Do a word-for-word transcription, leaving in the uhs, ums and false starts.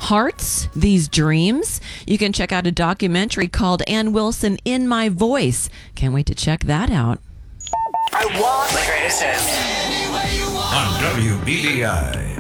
hearts, these dreams. You can check out a documentary called Ann Wilson in My Voice. Can't wait to check that out. I want the greatest hits. On W B D I.